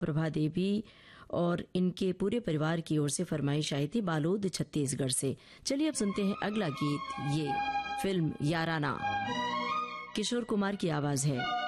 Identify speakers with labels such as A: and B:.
A: प्रभा देवी और इनके पूरे परिवार की ओर से फरमाइश आई थी बालोद छत्तीसगढ़ से। चलिए अब सुनते हैं अगला गीत। ये फिल्म याराना, किशोर कुमार की आवाज है।